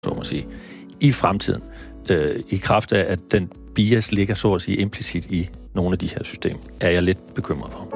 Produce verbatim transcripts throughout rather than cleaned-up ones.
så må sige, i fremtiden, øh, i kraft af, at den bias ligger, så at sige, implicit i nogle af de her systemer, er jeg lidt bekymret for.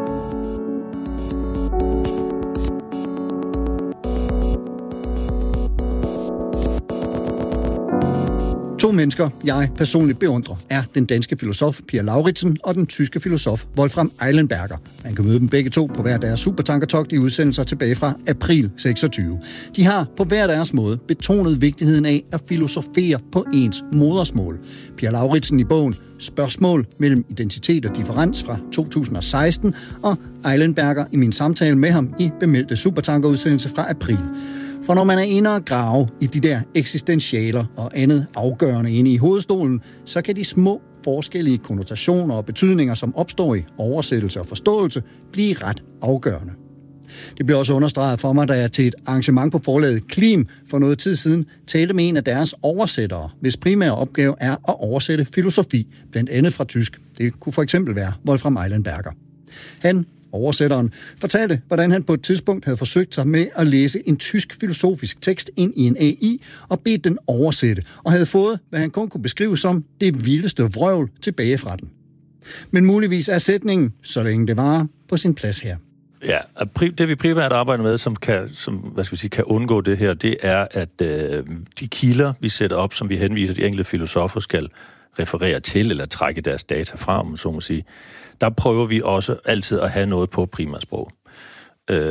To mennesker, jeg personligt beundrer, er den danske filosof Pia Lauridsen og den tyske filosof Wolfram Eilenberger. Man kan møde dem begge to på hver deres supertankertogt i udsendelser tilbage fra april seksogtyve. De har på hver deres måde betonet vigtigheden af at filosofere på ens modersmål. Pia Lauridsen i bogen Spørgsmål mellem identitet og differens fra to tusind og seksten, og Eilenberger i min samtale med ham i bemeldte supertankerudsendelse fra april. For når man er inde og grave i de der eksistentialer og andet afgørende inde i hovedstolen, så kan de små forskellige konnotationer og betydninger, som opstår i oversættelse og forståelse, blive ret afgørende. Det blev også understreget for mig, da jeg til et arrangement på forlaget Klim for noget tid siden talte med en af deres oversættere, hvis primære opgave er at oversætte filosofi, blandt andet fra tysk. Det kunne for eksempel være Wolfram Eilenberger. Han Oversætteren fortalte, hvordan han på et tidspunkt havde forsøgt sig med at læse en tysk filosofisk tekst ind i en A I og bedt den oversætte, og havde fået, hvad han kun kunne beskrive som det vildeste vrøvl tilbage fra den. Men muligvis er sætningen, så længe det varer, på sin plads her. Ja, det vi primært arbejder med, som kan, som, hvad skal vi sige, kan undgå det her, det er, at øh, de kilder, vi sætter op, som vi henviser de enkelte filosofer skal referere til, eller trække deres data fra, om så må sige, der prøver vi også altid at have noget på primærsprog. Øh,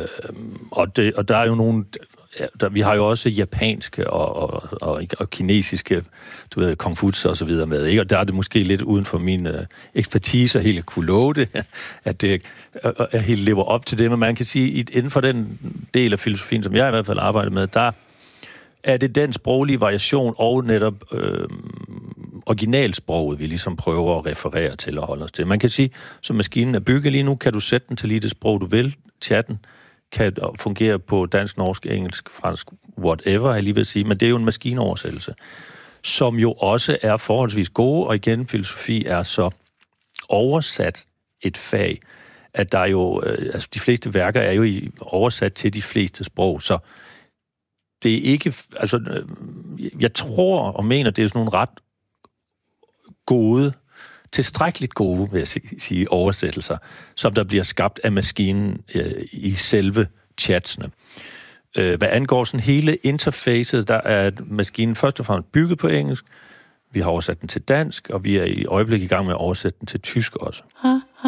og, det, og der er jo nogle... Der, vi har jo også japanske og, og, og, og kinesiske, du ved, Konfucius og så videre med, ikke? Og der er det måske lidt uden for min øh, ekspertise at helt kunne love det, at det at helt lever op til det, men man kan sige, at inden for den del af filosofien, som jeg i hvert fald arbejder med, der er det den sproglige variation og netop øh, originalsproget, vi ligesom prøver at referere til og holde os til. Man kan sige, som maskinen er bygget lige nu, kan du sætte den til lige det sprog, du vil. Chatten kan fungere på dansk, norsk, engelsk, fransk, whatever, jeg lige vil sige, men det er jo en maskinoversættelse, som jo også er forholdsvis gode, og igen, filosofi er så oversat et fag, at der er jo, øh, altså de fleste værker er jo i, oversat til de fleste sprog, så det er ikke, altså, jeg tror og mener, det er sådan nogle ret gode, tilstrækkeligt gode, vil jeg sige, oversættelser, som der bliver skabt af maskinen øh, i selve chatsene. Øh, hvad angår sådan hele interfacet, der er maskinen først og fremmest bygget på engelsk, vi har oversat den til dansk, og vi er i øjeblikket i gang med at oversætte den til tysk også.